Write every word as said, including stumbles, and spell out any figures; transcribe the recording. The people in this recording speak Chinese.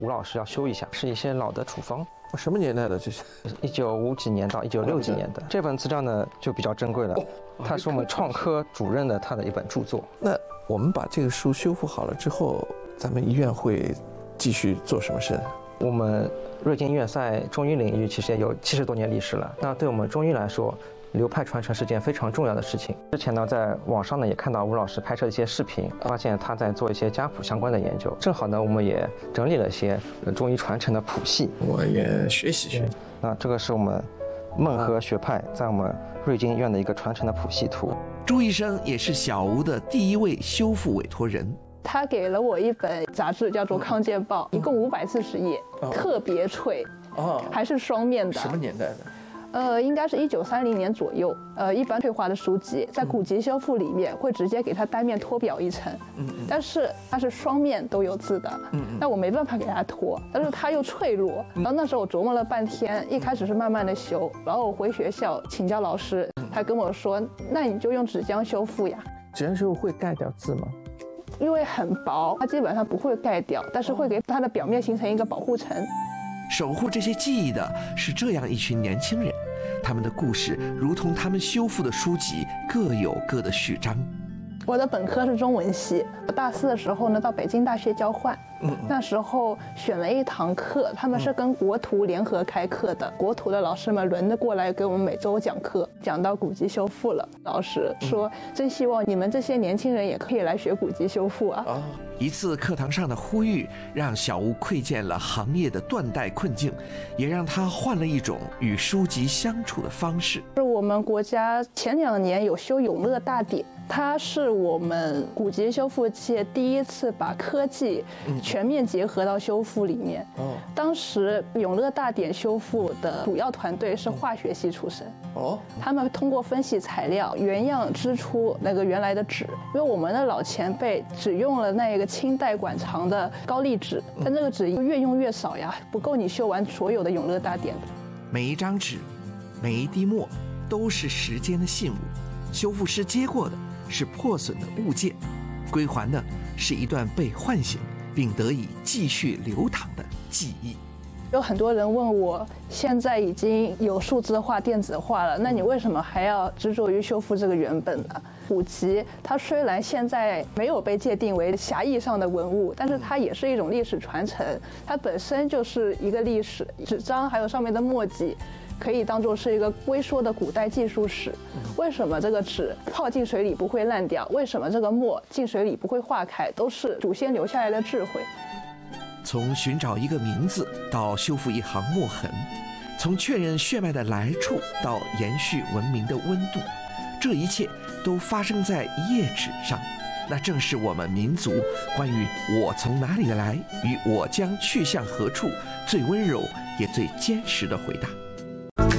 吴老师要修一下，是一些老的处方。 什么年代的这是？ 一九五几年到一九六几年的。这本资料呢就比较珍贵了，它是我们创科主任的他的一本著作。 那我们把这个书修复好了之后，咱们医院会继续做什么事？ 我们瑞金医院在中医领域其实也有七十多年历史了。那对我们中医来说，流派传承是件非常重要的事情。之前呢，在网上呢也看到吴老师拍摄一些视频，发现他在做一些家谱相关的研究。正好呢，我们也整理了一些中医传承的谱系， 我也学习学习。 那这个是我们孟和学派在我们瑞金医院的一个传承的谱系图。 朱医生也是小吴的第一位修复委托人。 他给了我一本杂志，叫做《康健报》，一共五百四十页，特别脆， 哦， 还是双面的。 什么年代的？ 呃，应该是一九三零年左右。呃，一般退化的书籍在古籍修复里面会直接给它单面脱表一层，嗯，但是它是双面都有字的，嗯，那我没办法给它脱，但是它又脆弱。然后那时候我琢磨了半天，一开始是慢慢的修，然后我回学校请教老师，他跟我说，那你就用纸浆修复呀。 纸浆修复会盖掉字吗？ 因为很薄，它基本上不会盖掉，但是会给它的表面形成一个保护层。 守护这些记忆的是这样一群年轻人，他们的故事如同他们修复的书籍，各有各的序章。 我的本科是中文系，我大四的时候呢到北京大学交换，嗯，那时候选了一堂课，他们是跟国图联合开课的，国图的老师们轮着过来给我们每周讲课，讲到古籍修复了，老师说真希望你们这些年轻人也可以来学古籍修复啊。哦， 一次课堂上的呼吁，让小吴窥见了行业的断代困境，也让他换了一种与书籍相处的方式。 是我们国家前两年有修永乐大典，它是我们古籍修复界第一次把科技全面结合到修复里面。哦，当时永乐大典修复的主要团队是化学系出身。哦，他们通过分析材料，原样织出那个原来的纸。因为我们的老前辈只用了那个清代馆藏的高丽纸，但这个纸越用越少呀，不够你修完所有的永乐大典的。 每一张纸，每一滴墨，都是时间的信物。修复师接过的是破损的物件，归还的是一段被唤醒并得以继续流淌的记忆。 有很多人问我，现在已经有数字化、电子化了，那你为什么还要执着于修复这个原本呢？古籍它虽然现在没有被界定为狭义上的文物，但是它也是一种历史传承，它本身就是一个历史。纸张还有上面的墨迹，可以当作是一个微缩的古代技术史。为什么这个纸泡进水里不会烂掉？为什么这个墨进水里不会化开？都是祖先留下来的智慧。 从寻找一个名字到修复一行墨痕，从确认血脉的来处到延续文明的温度，这一切都发生在一页纸上。那正是我们民族关于我从哪里来与我将去向何处最温柔也最坚实的回答。